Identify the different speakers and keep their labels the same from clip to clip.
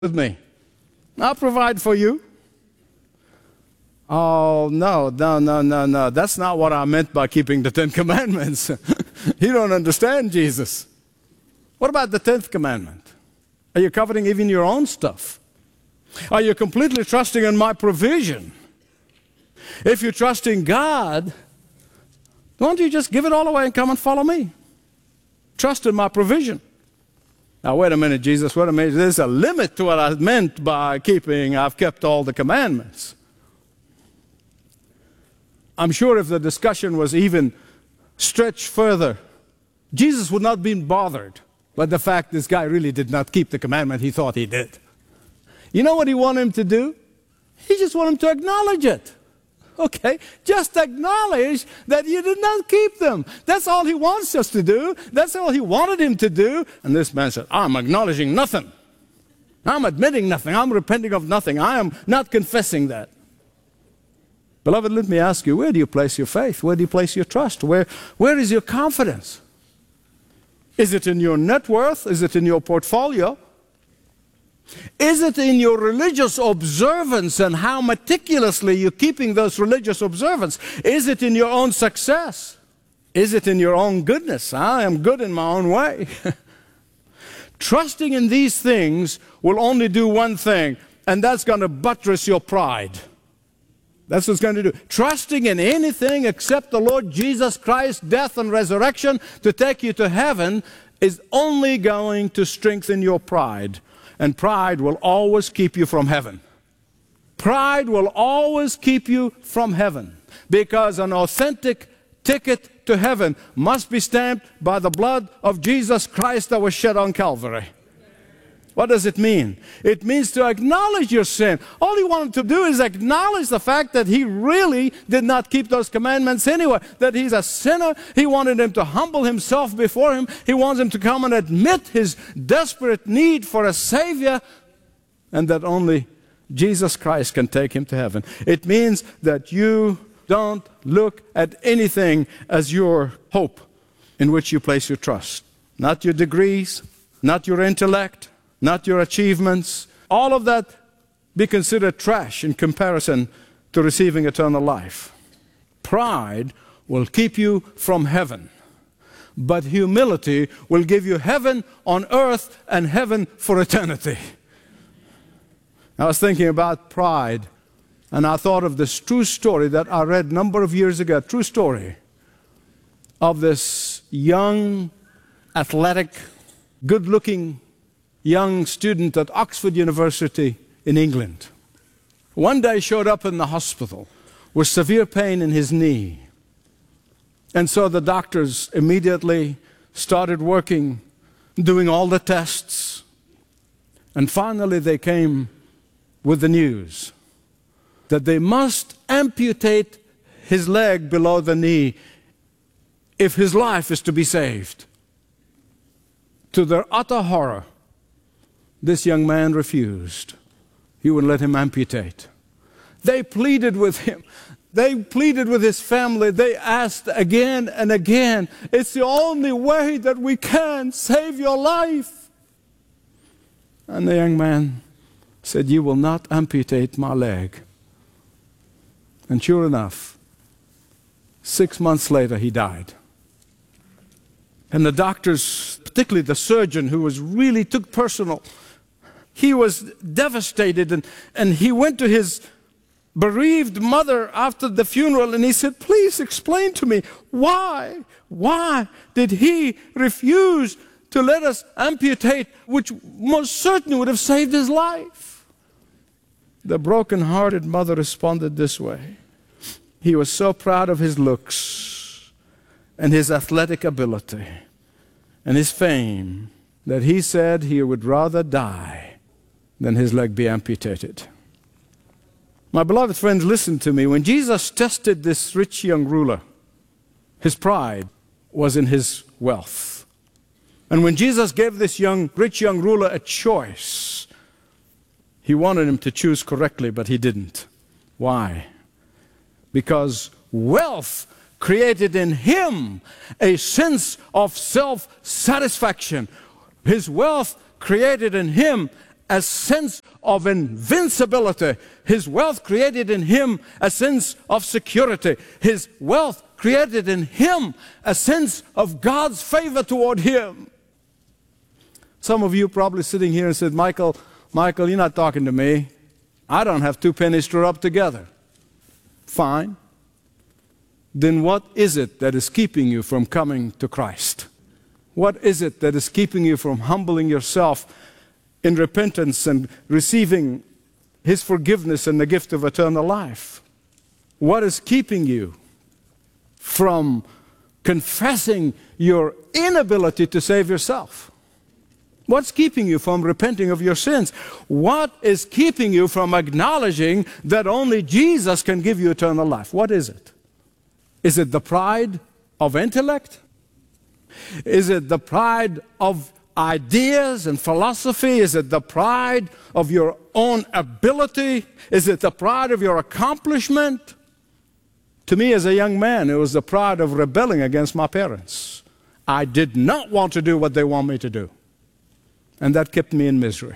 Speaker 1: with me. I'll provide for you. Oh, no. That's not what I meant by keeping the 10 Commandments. You don't understand Jesus. What about the 10th commandment? Are you coveting even your own stuff? Are you completely trusting in my provision? If you trust in God, why don't you just give it all away and come and follow me? Trust in my provision. Now, wait a minute, Jesus, wait a minute. There's a limit to what I meant by I've kept all the commandments. I'm sure if the discussion was even stretched further, Jesus would not have been bothered by the fact this guy really did not keep the commandment he thought he did. You know what he wanted him to do? He just wanted him to acknowledge it. Okay, just acknowledge that you did not keep them. That's all he wants us to do. That's all he wanted him to do. And this man said, I'm acknowledging nothing. I'm admitting nothing. I'm repenting of nothing. I am not confessing that. Beloved, let me ask you, where do you place your faith? Where do you place your trust? Where is your confidence? Is it in your net worth? Is it in your portfolio? Is it in your religious observance and how meticulously you're keeping those religious observance? Is it in your own success? Is it in your own goodness? I am good in my own way. Trusting in these things will only do one thing, and that's going to buttress your pride. That's what it's going to do. Trusting in anything except the Lord Jesus Christ's death and resurrection to take you to heaven is only going to strengthen your pride. And pride will always keep you from heaven. Pride will always keep you from heaven. Because an authentic ticket to heaven must be stamped by the blood of Jesus Christ that was shed on Calvary. What does it mean? It means to acknowledge your sin. All he wanted to do is acknowledge the fact that he really did not keep those commandments anyway, that he's a sinner. He wanted him to humble himself before him. He wants him to come and admit his desperate need for a Savior, and that only Jesus Christ can take him to heaven. It means that you don't look at anything as your hope in which you place your trust. Not your degrees, not your intellect, not your achievements. All of that be considered trash in comparison to receiving eternal life. Pride will keep you from heaven, but humility will give you heaven on earth and heaven for eternity. I was thinking about pride, and I thought of this true story that I read a number of years ago, a true story of this young, athletic, good-looking young student at Oxford University in England. One day showed up in the hospital with severe pain in his knee. And so the doctors immediately started working, doing all the tests. And finally they came with the news that they must amputate his leg below the knee if his life is to be saved. To their utter horror, this young man refused. He wouldn't let him amputate. They pleaded with him. They pleaded with his family. They asked again and again, it's the only way that we can save your life. And the young man said, you will not amputate my leg. And sure enough, 6 months later, he died. And the doctors, particularly the surgeon who really took personal, he was devastated, and he went to his bereaved mother after the funeral, and he said, please explain to me, why did he refuse to let us amputate, which most certainly would have saved his life? The broken-hearted mother responded this way. He was so proud of his looks and his athletic ability and his fame that he said he would rather die than his leg be amputated. My beloved friends, listen to me. When Jesus tested this rich young ruler, his pride was in his wealth. And when Jesus gave this rich young ruler a choice, he wanted him to choose correctly, but he didn't. Why? Because wealth created in him a sense of self-satisfaction. His wealth created in him a sense of invincibility. His wealth created in him a sense of security. His wealth created in him a sense of God's favor toward him. Some of you probably sitting here and said, Michael, you're not talking to me. I don't have two pennies to rub together. Fine. Then what is it that is keeping you from coming to Christ? What is it that is keeping you from humbling yourself in repentance and receiving His forgiveness and the gift of eternal life? What is keeping you from confessing your inability to save yourself? What's keeping you from repenting of your sins? What is keeping you from acknowledging that only Jesus can give you eternal life? What is it? Is it the pride of intellect? Is it the pride of ideas and philosophy? Is it the pride of your own ability? Is it the pride of your accomplishment? To me, as a young man, it was the pride of rebelling against my parents. I did not want to do what they want me to do. And that kept me in misery.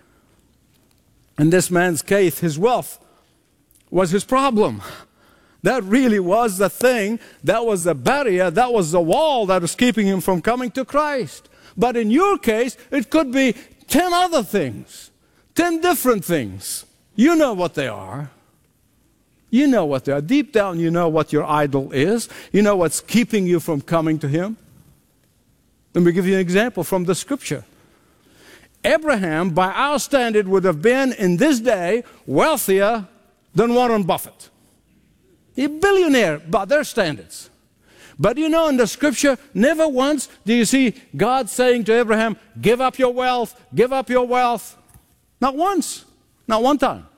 Speaker 1: In this man's case, his wealth was his problem. That really was the thing, that was the barrier, that was the wall that was keeping him from coming to Christ. But in your case, it could be 10 other things, 10 different things. You know what they are. You know what they are. Deep down, you know what your idol is. You know what's keeping you from coming to Him. Let me give you an example from the Scripture. Abraham, by our standard, would have been in this day wealthier than Warren Buffett. A billionaire by their standards. But you know, in the Scripture, never once do you see God saying to Abraham, give up your wealth, give up your wealth. Not once. Not one time.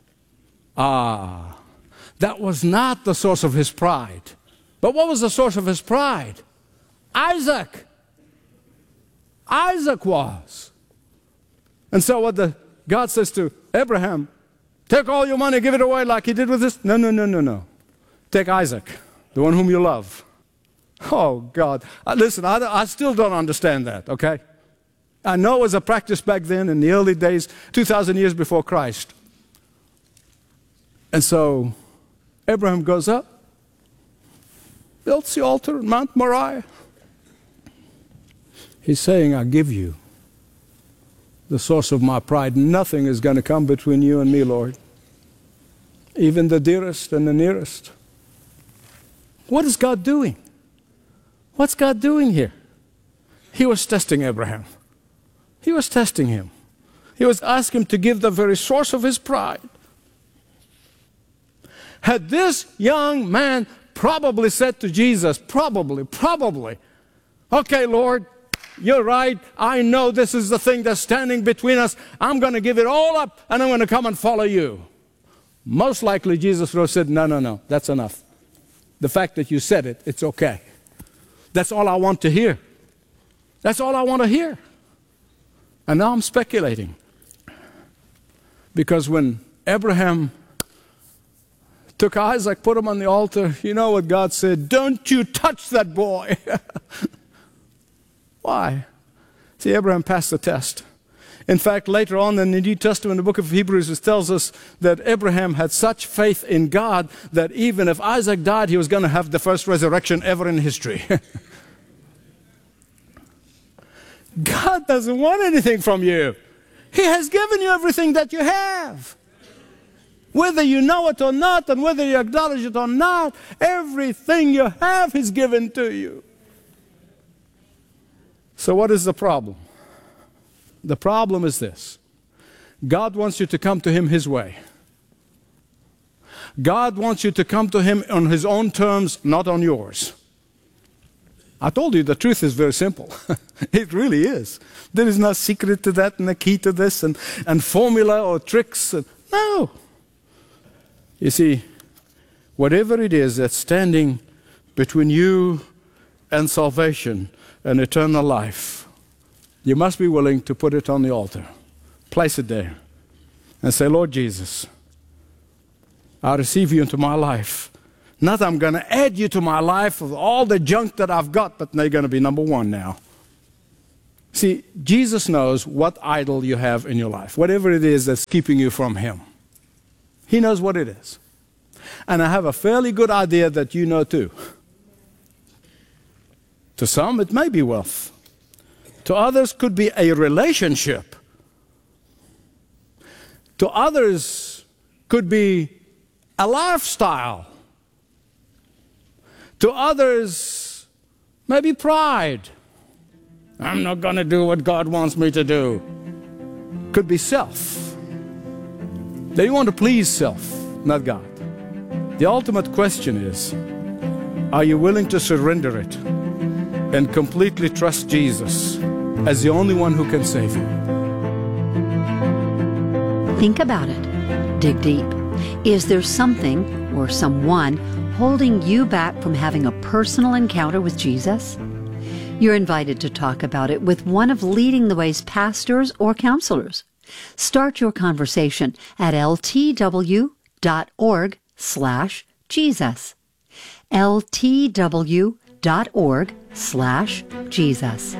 Speaker 1: That was not the source of his pride. But what was the source of his pride? Isaac. Isaac was. And so what God says to Abraham, take all your money, give it away like he did with this? No. Take Isaac, the one whom you love. Oh, God. Listen, I still don't understand that, okay? I know it was a practice back then in the early days, 2,000 years before Christ. And so Abraham goes up, builds the altar on Mount Moriah. He's saying, I give you the source of my pride. Nothing is going to come between you and me, Lord. Even the dearest and the nearest. What is God doing? What's God doing here? He was testing Abraham. He was testing him. He was asking him to give the very source of his pride. Had this young man probably said to Jesus, probably, okay, Lord, you're right. I know this is the thing that's standing between us. I'm going to give it all up and I'm going to come and follow you. Most likely Jesus would have said, no, that's enough. The fact that you said it, it's okay. That's all I want to hear. That's all I want to hear. And now I'm speculating. Because when Abraham took Isaac, put him on the altar, you know what God said? Don't you touch that boy. Why? See, Abraham passed the test. In fact, later on in the New Testament, the book of Hebrews, it tells us that Abraham had such faith in God that even if Isaac died, he was going to have the first resurrection ever in history. God doesn't want anything from you. He has given you everything that you have. Whether you know it or not, and whether you acknowledge it or not, everything you have is given to you. So what is the problem? The problem is this. God wants you to come to Him His way. God wants you to come to Him on His own terms, not on yours. I told you the truth is very simple. It really is. There is no secret to that and a key to this and formula or tricks. No. You see, whatever it is that's standing between you and salvation and eternal life, you must be willing to put it on the altar. Place it there. And say, Lord Jesus, I receive you into my life. Not I'm going to add you to my life with all the junk that I've got, but they're going to be number one now. See, Jesus knows what idol you have in your life, whatever it is that's keeping you from Him. He knows what it is. And I have a fairly good idea that you know too. To some, it may be wealth. To others, could be a relationship. To others, could be a lifestyle. To others, maybe pride. I'm not going to do what God wants me to do. Could be self. They want to please self, not God. The ultimate question is, are you willing to surrender it and completely trust Jesus as the only one who can save you?
Speaker 2: Think about it. Dig deep. Is there something or someone holding you back from having a personal encounter with Jesus? You're invited to talk about it with one of Leading the Way's pastors or counselors. Start your conversation at ltw.org/Jesus. ltw.org/Jesus.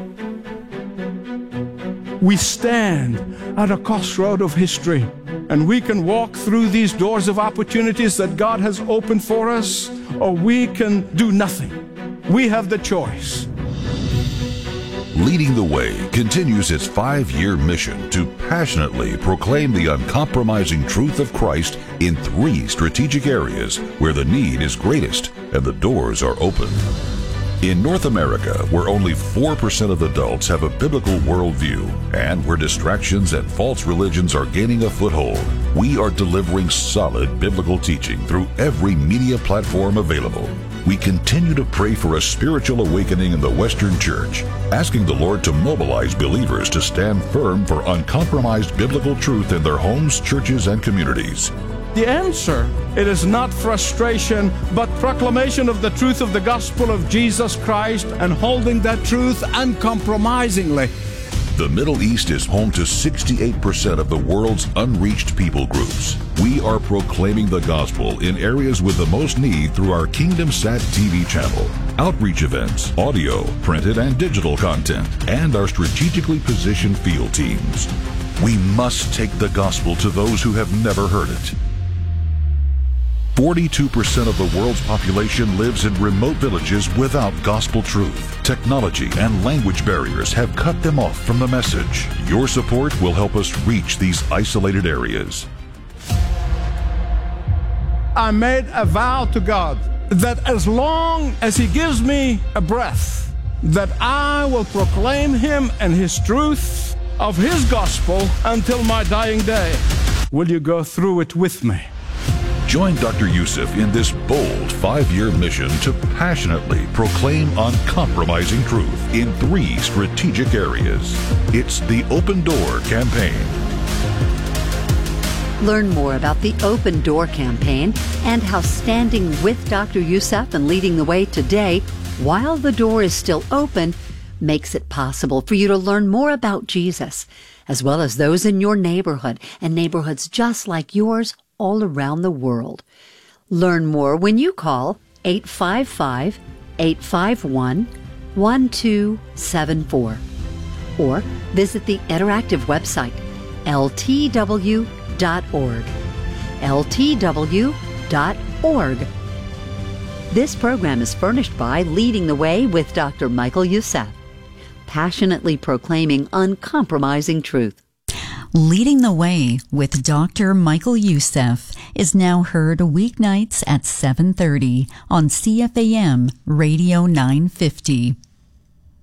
Speaker 1: We stand at a crossroad of history, and we can walk through these doors of opportunities that God has opened for us, or we can do nothing. We have the choice.
Speaker 3: Leading the Way continues its 5-year mission to passionately proclaim the uncompromising truth of Christ in 3 strategic areas where the need is greatest and the doors are open. In North America, where only 4% of adults have a biblical worldview, and where distractions and false religions are gaining a foothold, we are delivering solid biblical teaching through every media platform available. We continue to pray for a spiritual awakening in the Western Church, asking the Lord to mobilize believers to stand firm for uncompromised biblical truth in their homes, churches, and communities.
Speaker 1: The answer, it is not frustration, but proclamation of the truth of the gospel of Jesus Christ and holding that truth uncompromisingly.
Speaker 3: The Middle East is home to 68% of the world's unreached people groups. We are proclaiming the gospel in areas with the most need through our Kingdom Sat TV channel, outreach events, audio, printed and digital content, and our strategically positioned field teams. We must take the gospel to those who have never heard it. 42% of the world's population lives in remote villages without gospel truth. Technology and language barriers have cut them off from the message. Your support will help us reach these isolated areas.
Speaker 1: I made a vow to God that as long as He gives me a breath, that I will proclaim Him and His truth of His gospel until my dying day. Will you go through it with me?
Speaker 3: Join Dr. Youssef in this bold 5-year mission to passionately proclaim uncompromising truth in 3 strategic areas. It's the Open Door Campaign.
Speaker 2: Learn more about the Open Door Campaign and how standing with Dr. Youssef and leading the way today, while the door is still open, makes it possible for you to learn more about Jesus, as well as those in your neighborhood and neighborhoods just like yours all around the world. Learn more when you call 855-851-1274 or visit the interactive website ltw.org. ltw.org. This program is furnished by Leading the Way with Dr. Michael Youssef, passionately proclaiming uncompromising truth.
Speaker 4: Leading the Way with Dr. Michael Youssef is now heard weeknights at 7:30 on CFAM Radio 950.